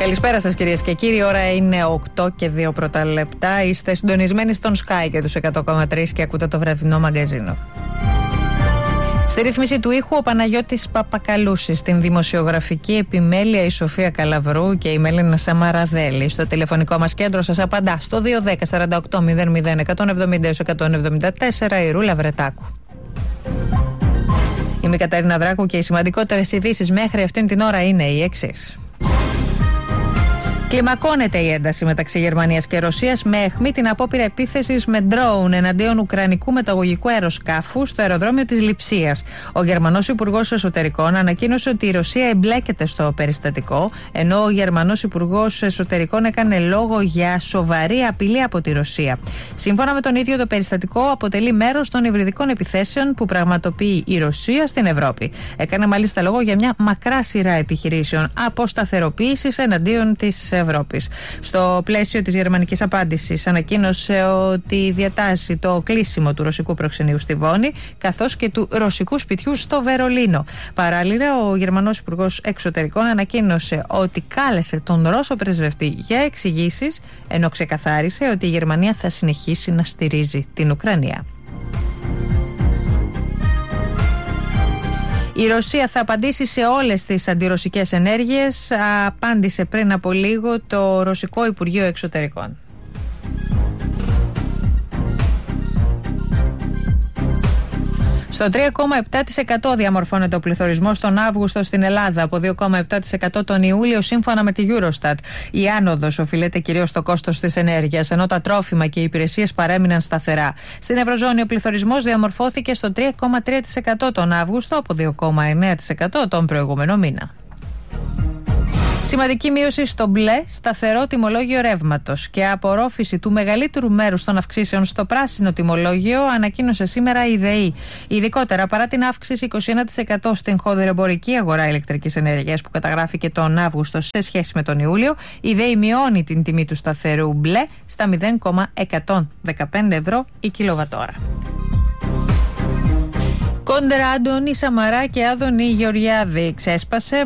Καλησπέρα σας κυρίες και κύριοι, ώρα είναι 8 και 2 πρώτα λεπτά. Είστε συντονισμένοι στον Sky και τους 100,3 και ακούτε το βραδινό μαγκαζίνο. Στη ρύθμιση του ήχου ο Παναγιώτης Παπακαλούσης, στην δημοσιογραφική επιμέλεια η Σοφία Καλαβρού και η Μέλινα Σαμαραδέλη. Στο τηλεφωνικό μας κέντρο σας απαντά στο 210-48-00-170-174 η Ρούλα Βρετάκου. Είμαι η Καταρίνα Δράκου και οι σημαντικότερες ειδήσεις μέχρι αυτήν την ώρα είναι οι εξής. Κλιμακώνεται η ένταση μεταξύ Γερμανίας και Ρωσίας με αιχμή την απόπειρα επίθεσης με ντρόουν εναντίον ουκρανικού μεταγωγικού αεροσκάφου στο αεροδρόμιο της Λειψίας. Ο Γερμανός Υπουργός Εσωτερικών ανακοίνωσε ότι η Ρωσία εμπλέκεται στο περιστατικό, ενώ ο Γερμανός Υπουργός Εσωτερικών έκανε λόγο για σοβαρή απειλή από τη Ρωσία. Σύμφωνα με τον ίδιο, το περιστατικό αποτελεί μέρος των υβριδικών επιθέσεων που πραγματοποιεί η Ρωσία στην Ευρώπη. Έκανε μάλιστα λόγο για μια μακρά σειρά επιχειρήσεων αποσταθεροποίησης εναντίον της Ευρώπης. Στο πλαίσιο της γερμανικής απάντησης ανακοίνωσε ότι διατάσσει το κλείσιμο του ρωσικού προξενείου στη Βόνη καθώς και του ρωσικού σπιτιού στο Βερολίνο. Παράλληλα, ο Γερμανός Υπουργός Εξωτερικών ανακοίνωσε ότι κάλεσε τον Ρώσο πρεσβευτή για εξηγήσεις, ενώ ξεκαθάρισε ότι η Γερμανία θα συνεχίσει να στηρίζει την Ουκρανία. Η Ρωσία θα απαντήσει σε όλες τις αντιρωσικές ενέργειες, απάντησε πριν από λίγο το Ρωσικό Υπουργείο Εξωτερικών. Στο 3,7% διαμορφώνεται ο πληθωρισμός τον Αύγουστο στην Ελλάδα, από 2,7% τον Ιούλιο σύμφωνα με τη Eurostat. Η άνοδος οφείλεται κυρίως στο κόστος της ενέργειας, ενώ τα τρόφιμα και οι υπηρεσίες παρέμειναν σταθερά. Στην Ευρωζώνη ο πληθωρισμός διαμορφώθηκε στο 3,3% τον Αύγουστο, από 2,9% τον προηγούμενο μήνα. Σημαντική μείωση στο μπλε, σταθερό τιμολόγιο ρεύματος και απορρόφηση του μεγαλύτερου μέρους των αυξήσεων στο πράσινο τιμολόγιο ανακοίνωσε σήμερα η ΔΕΗ. Ειδικότερα, παρά την αύξηση 21% στην χονδρεμπορική αγορά ηλεκτρικής ενέργειας που καταγράφηκε τον Αύγουστο σε σχέση με τον Ιούλιο, η ΔΕΗ μειώνει την τιμή του σταθερού μπλε στα 0,115 ευρώ η κιλοβατόρα. Κόντρα Άντωνη Σαμαρά και Άδωνη Γεωργιάδη ξέσπασε